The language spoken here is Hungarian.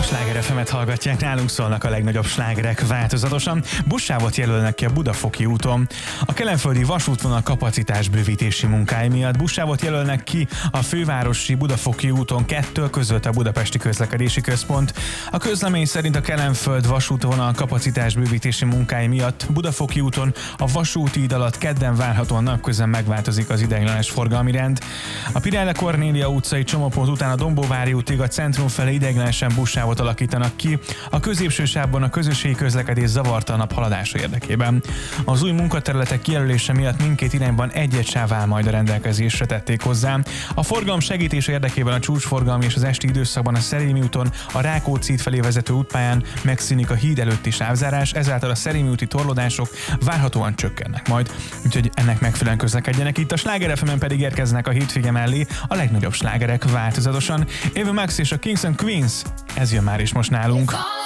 Sláger FM-et hallgatják, nálunk szólnak a legnagyobb slágerek változatosan. Buszsávot jelölnek ki a Budafoki úton. A kelenföldi vasútvonal kapacitásbővítési munkái miatt buszsávot jelölnek ki a fővárosi Budafoki úton 2 között a Budapesti Közlekedési Központ. A közlemény szerint a Kelenföld vasútvonal kapacitásbővítési munkái miatt Budafoki úton a vasúti híd alatt kedden várhatóan napközben megváltozik az ideiglenes forgalmi rend. A Pirelle Kornélia utcai csomópont után a Dombóvári útig a centrum felé ideiglenesen buszsávot alakítanak ki, a középső sávban a közösségi közlekedés zavartalanabb haladása érdekében. Az új munkaterületek kijelölése miatt mindkét irányban egy-egy sáv áll majd a rendelkezésre, tették hozzá. A forgalom segítése érdekében a csúcsforgalmi és az esti időszakban a Szerémi úton a Rákóczi híd felé vezető útpályán megszűnik a híd előtti sávzárás, ezáltal a Szerémi úti torlódások várhatóan csökkennek majd, úgyhogy ennek megfelelően közlekedjenek. Itt a Sláger FM-en pedig érkeznek a hétvége mellé a legnagyobb slágerek változatosan. Ava Max és a Kings and Queens, ez jön már is most nálunk.